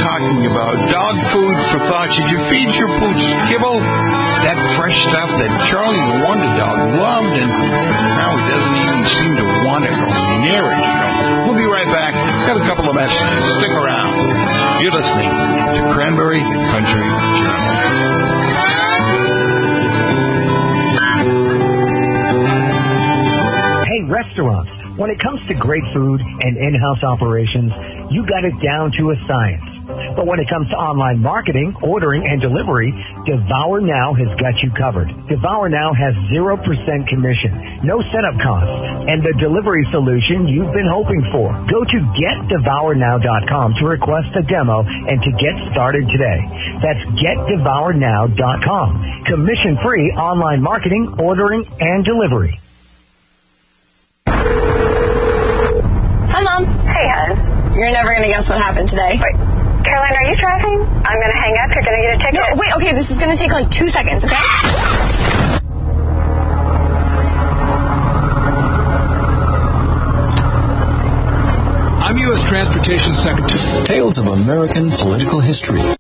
talking about dog food for thought. Should you feed your pooch kibble? That fresh stuff that Charlie the Wonder Dog loved, and now he doesn't even seem to want to go near it. So we'll be right back. Got a couple of messages. Stick around. You're listening to Cranberry Country Journal. Restaurants. When it comes to great food and in-house operations, you got it down to a science. But when it comes to online marketing, ordering, and delivery, Devour Now has got you covered. Devour Now has 0% commission, no setup costs, and the delivery solution you've been hoping for. Go to GetDevourNow.com to request a demo and to get started today. That's GetDevourNow.com. Commission-free online marketing, ordering, and delivery. Hi, Mom. Hey, hon. You're never going to guess what happened today. Wait, Caroline, are you driving? I'm going to hang up. You're going to get a ticket. No, wait, okay, this is going to take like 2 seconds, okay? I'm U.S. Transportation Secretary. Tales of American political history.